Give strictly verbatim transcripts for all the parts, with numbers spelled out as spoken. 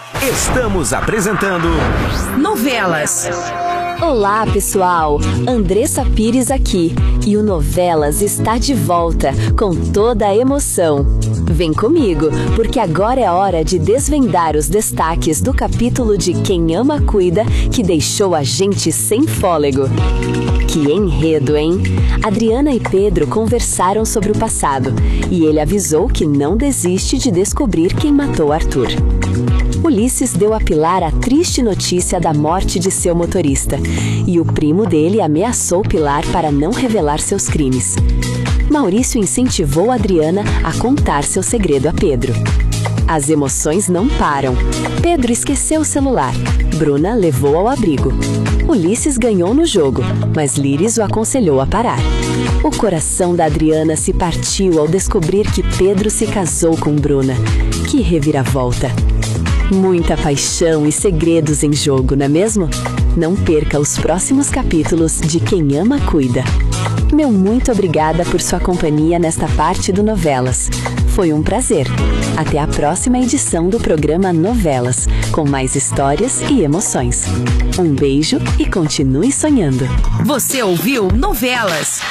Estamos apresentando Novelas. Olá, pessoal! Andressa Pires aqui e o Novelas está de volta com toda a emoção. Vem comigo, porque agora é hora de desvendar os destaques do capítulo de Quem Ama Cuida, que deixou a gente sem fôlego. Que enredo, hein? Adriana e Pedro conversaram sobre o passado e ele avisou que não desiste de descobrir quem matou Arthur. Ulisses deu a Pilar a triste notícia da morte de seu motorista e o primo dele ameaçou Pilar para não revelar seus crimes. Maurício incentivou Adriana a contar seu segredo a Pedro. As emoções não param. Pedro esqueceu o celular. Bruna levou ao abrigo. Ulisses ganhou no jogo, mas Líris o aconselhou a parar. O coração da Adriana se partiu ao descobrir que Pedro se casou com Bruna. Que reviravolta! Muita paixão e segredos em jogo, não é mesmo? Não perca os próximos capítulos de Quem Ama Cuida. Meu muito obrigada por sua companhia nesta parte do Novelas. Foi um prazer. Até a próxima edição do programa Novelas, com mais histórias e emoções. Um beijo e continue sonhando. Você ouviu Novelas?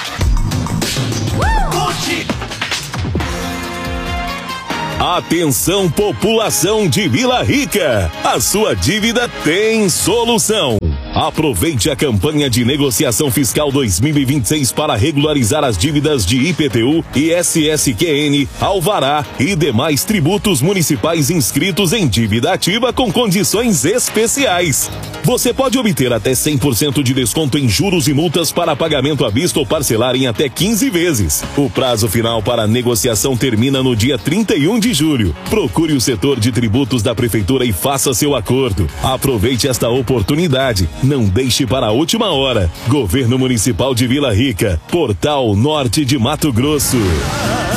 Atenção, população de Vila Rica! A sua dívida tem solução! Aproveite a campanha de negociação fiscal dois mil e vinte e seis para regularizar as dívidas de I P T U, I S S Q N, Alvará e demais tributos municipais inscritos em dívida ativa com condições especiais. Você pode obter até cem por cento de desconto em juros e multas para pagamento à vista ou parcelar em até quinze vezes. O prazo final para a negociação termina no dia trinta e um de julho. Procure o setor de tributos da Prefeitura e faça seu acordo. Aproveite esta oportunidade. Não deixe para a última hora. Governo Municipal de Vila Rica. Portal Norte de Mato Grosso.